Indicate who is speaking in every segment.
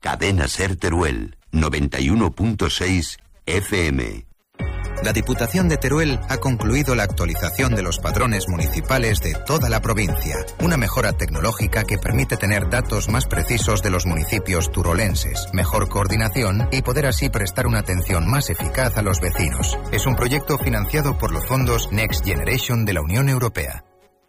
Speaker 1: Cadena Ser Teruel, 91.6 FM.
Speaker 2: La Diputación de Teruel ha concluido la actualización de los padrones municipales de toda la provincia, una mejora tecnológica que permite tener datos más precisos de los municipios turolenses, mejor coordinación y poder así prestar una atención más eficaz a los vecinos. Es un proyecto financiado por los fondos Next Generation de la Unión Europea.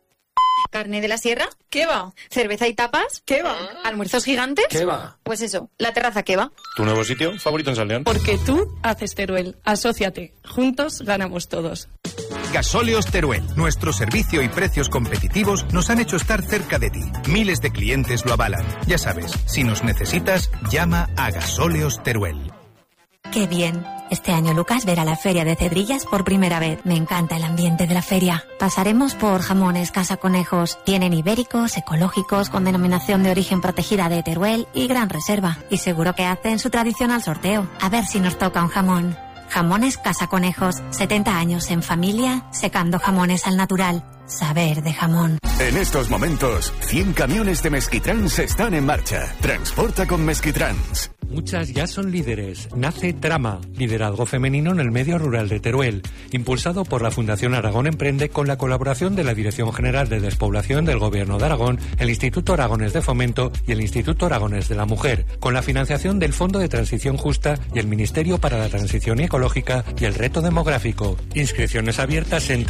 Speaker 3: ¿Carne de la sierra?
Speaker 4: ¿Qué va?
Speaker 3: ¿Cerveza y tapas?
Speaker 4: ¿Qué va?
Speaker 3: ¿Almuerzos gigantes?
Speaker 4: ¿Qué va?
Speaker 3: Pues eso, la terraza ¿qué va?
Speaker 5: ¿Tu nuevo sitio favorito en San León?
Speaker 4: Porque tú haces Teruel. Asóciate. Juntos ganamos todos.
Speaker 2: Gasóleos Teruel. Nuestro servicio y precios competitivos nos han hecho estar cerca de ti. Miles de clientes lo avalan. Ya sabes, si nos necesitas, llama a Gasóleos Teruel.
Speaker 6: ¡Qué bien! Este año Lucas verá la Feria de Cedrillas por primera vez. Me encanta el ambiente de la feria. Pasaremos por jamones Casa Conejos. Tienen ibéricos, ecológicos, con denominación de origen protegida de Teruel y gran reserva. Y seguro que hacen su tradicional sorteo. A ver si nos toca un jamón. Jamones Casa Conejos. 70 años en familia, secando jamones al natural. Saber de jamón.
Speaker 7: En estos momentos, 100 camiones de Mesquitrans están en marcha. Transporta con Mesquitrans.
Speaker 8: Muchas ya son líderes. Nace Trama, liderazgo femenino en el medio rural de Teruel, impulsado por la Fundación Aragón Emprende con la colaboración de la Dirección General de Despoblación del Gobierno de Aragón, el Instituto Aragonés de Fomento y el Instituto Aragonés de la Mujer, con la financiación del Fondo de Transición Justa y el Ministerio para la Transición Ecológica y el Reto Demográfico. Inscripciones abiertas en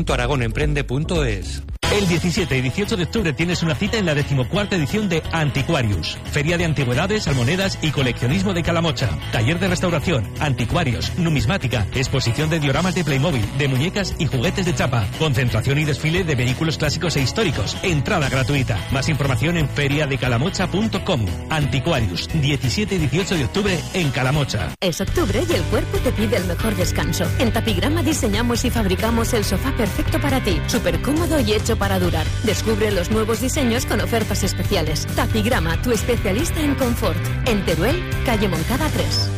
Speaker 8: trama.aragonemprende.es.
Speaker 9: El 17 y 18 de octubre tienes una cita en la 14ª edición de Antiquarius, Feria de Antigüedades, Almonedas y Coleccionismo de Calamocha. Taller de restauración, anticuarios, numismática, exposición de dioramas de Playmobil, de muñecas y juguetes de chapa, concentración y desfile de vehículos clásicos e históricos. Entrada gratuita. Más información en feriadecalamocha.com. Antiquarius, 17 y 18 de octubre en Calamocha.
Speaker 10: Es octubre y el cuerpo te pide el mejor descanso. En Tapigrama diseñamos y fabricamos el sofá perfecto para ti, súper cómodo y hecho para durar. Descubre los nuevos diseños con ofertas especiales. Tapigrama, tu especialista en confort. En Teruel, calle Moncada 3.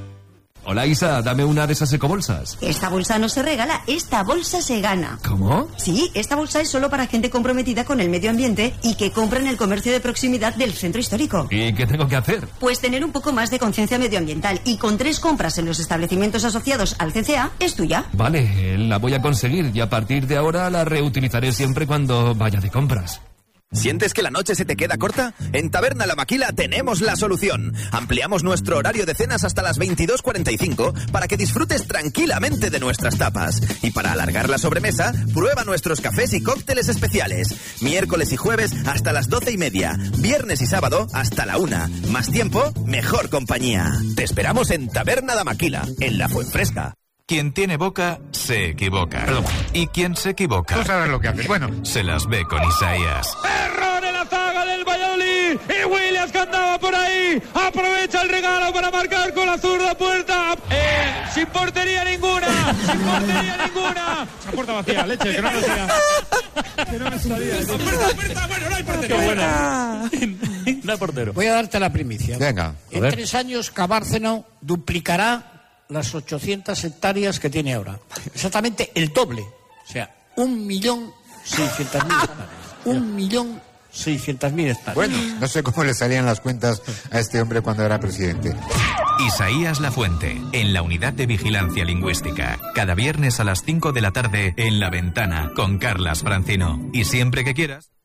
Speaker 11: Hola Isa, dame una de esas ecobolsas.
Speaker 12: Esta bolsa no se regala, esta bolsa se gana.
Speaker 11: ¿Cómo?
Speaker 12: Sí, esta bolsa es solo para gente comprometida con el medio ambiente y que compra en el comercio de proximidad del centro histórico.
Speaker 11: ¿Y qué tengo que hacer?
Speaker 12: Pues tener un poco más de conciencia medioambiental y con 3 compras en los establecimientos asociados al CCA es tuya.
Speaker 11: Vale, la voy a conseguir y a partir de ahora la reutilizaré siempre cuando vaya de compras.
Speaker 13: ¿Sientes que la noche se te queda corta? En Taberna La Maquila tenemos la solución. Ampliamos nuestro horario de cenas hasta las 22:45 para que disfrutes tranquilamente de nuestras tapas. Y para alargar la sobremesa, prueba nuestros cafés y cócteles especiales. Miércoles y jueves hasta las 12:30. Viernes y sábado hasta la 1. Más tiempo, mejor compañía. Te esperamos en Taberna La Maquila, en La Fuenfresca.
Speaker 14: Quien tiene boca, se equivoca. Perdón. Y quien se equivoca...
Speaker 15: Tú sabes lo que haces. Bueno.
Speaker 14: Se las ve con Isaías.
Speaker 16: ¡Error en la zaga del Valladolid! Y Williams que andaba por ahí. Aprovecha el regalo para marcar con la zurda puerta. Sin portería ninguna. Sin portería ninguna. Esa puerta vacía, leche, que no me salía. Que no me salía. Puerta. Bueno, no hay portero.
Speaker 8: Qué buena. No hay portero.
Speaker 15: Voy a darte la primicia. Venga.
Speaker 8: En
Speaker 15: 3 años, Cabárceno duplicará las 800 hectáreas que tiene ahora. Exactamente el doble. O sea, 1.600.000 hectáreas. 1.600.000 hectáreas.
Speaker 17: Bueno, no sé cómo le salían las cuentas a este hombre cuando era presidente.
Speaker 14: Isaías Lafuente, en la Unidad de Vigilancia Lingüística. Cada viernes a las 5 de la tarde en La Ventana, con Carlas Francino. Y siempre que quieras...